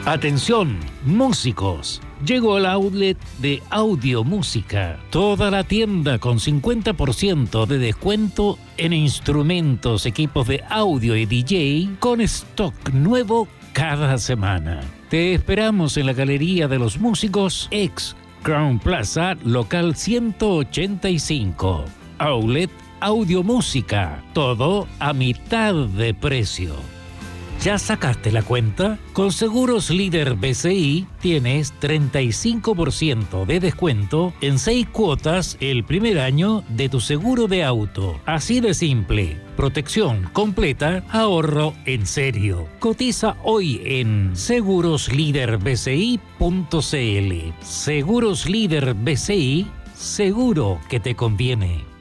Atención, músicos. Llegó el outlet de Audio Música. Toda la tienda con 50% de descuento en instrumentos, equipos de audio y DJ con stock nuevo cada semana. Te esperamos en la Galería de los Músicos, ex Crown Plaza, local 185. Outlet Audio Música. Todo a mitad de precio. ¿Ya sacaste la cuenta? Con Seguros Líder BCI tienes 35% de descuento en 6 cuotas el primer año de tu seguro de auto. Así de simple. Protección completa, ahorro en serio. Cotiza hoy en segurosliderbci.cl. Seguros Líder BCI, seguro que te conviene.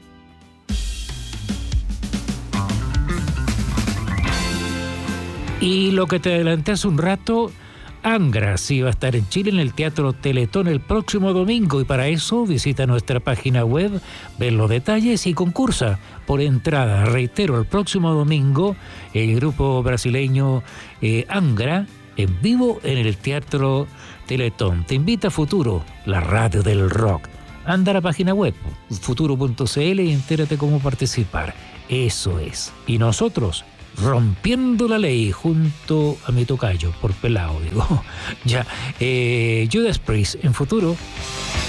Y lo que te adelanté hace un rato, Angra sí va a estar en Chile en el Teatro Teletón el próximo domingo, y para eso visita nuestra página web, ver los detalles y concursa por entrada. Reitero, el próximo domingo el grupo brasileño Angra en vivo en el Teatro Teletón. Te invita a Futuro, la radio del rock. Anda a la página web futuro.cl y entérate cómo participar. Eso es. Y nosotros rompiendo la ley junto a mi tocayo, por pelado, digo. Ya, Judas Priest en Futuro.